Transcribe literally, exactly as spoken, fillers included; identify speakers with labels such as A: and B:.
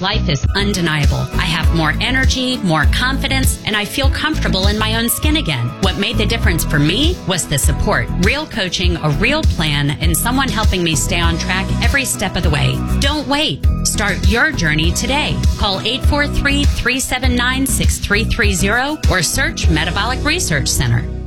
A: life is undeniable. I have more energy, more confidence, and I feel comfortable in my own skin again. What made the difference for me was the support, real coaching, a real plan, and someone helping me stay on track every step of the way. Don't wait. Start your journey today. Call eight four three, three seven nine, six three three zero or search Metabolic Research Center.